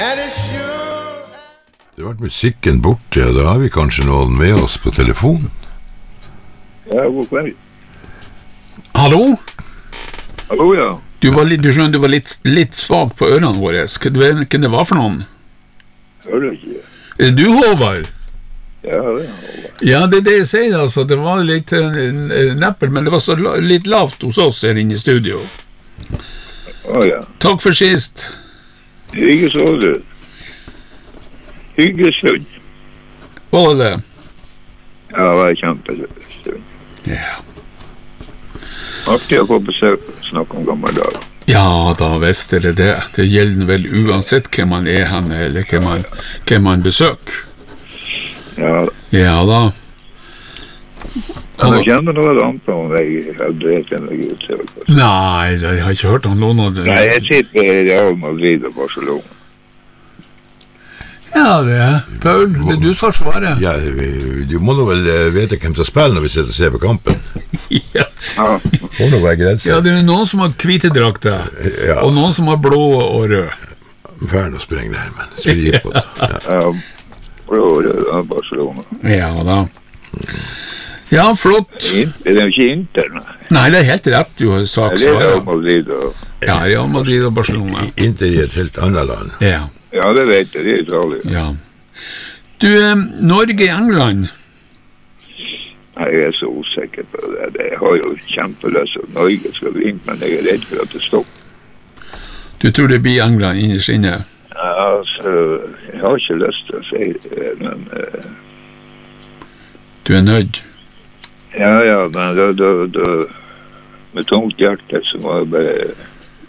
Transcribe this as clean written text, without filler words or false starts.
Det har vært musikken borte, og da har vi kanskje noen med oss på telefonen. Ja, god kveld. Hallo? Hallo, ja. Du skjønner, du var litt svag på ørene våre. Hvem det var for noen? Hører ikke. Er det du, Håvard? Ja, det er Håvard. Ja, det er det jeg sier, altså. Det var litt neppel, men det var så litt lavt hos oss her inne i studio. Ja. Takk for sist. Ikke så det. Hyggesund. Hva var det? Ja, det var kjempestund. Ja. Artig å få besøk og snakke om gamle dager. Ja, da visste dere det. Det gjelder vel uansett hvem man er henne, eller hvem man besøker. Ja. Ja da. Men jeg kjenner noe annet om jeg har drevet meg ut. Nei, jeg har ikke hørt om noen av det. Nei, jeg sitter i Real Madrid og Barcelona. Ja, det er Paul, det er du som svarer. Ja, du må nå vel vite hvem som spiller når vi sitter og ser på kampen. Ja. Ja. Må nå være grenser. Ja, det er noen som har hvite drakter, Ja. og noen som har blå og rød. Færn å sprenge der, men spiller på det. Ja. Ja, blå Barcelona. Ja da. Ja, flott. Det er jo ikke Inter, nei. Nei, det er helt rett, du har sagt Det er Real svaret. Madrid og... Ja, Real Madrid og Barcelona. Inntil i et helt annet land. Ja, Ja, det vet jeg, det er Italia. ja. Du, Norge i England? Nei, jeg er så usikker på det. Jeg har jo kjempeløst at Norge skal vinne, men jeg er redd for at det stopper. Du tror det blir England innerst inne? Ja, altså, jeg har ikke lyst til å si det, men... Du er nødt? Ja, men da med tungt hjerte så må jeg bare